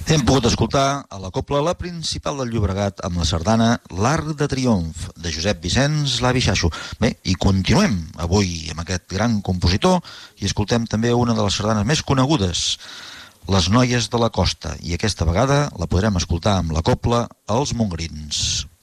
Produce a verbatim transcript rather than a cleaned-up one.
Hem pogut escoltar a la Cobla La Principal del Llobregat amb la sardana L'Arc de Triomf, de Josep Vicenç L'avi Xaxo. Bé, i continuem avui amb aquest gran compositor i escoltem també una de les sardanes més conegudes, Les noies de la costa, i aquesta vegada la podrem escoltar amb la Cobla Els Mongrins.